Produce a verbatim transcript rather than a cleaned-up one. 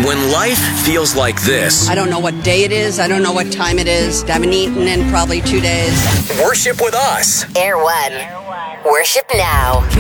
When life feels like this, I don't know what day it is. I don't know what time it is. I haven't eaten in probably two days. worship with us. Air One. Worship now.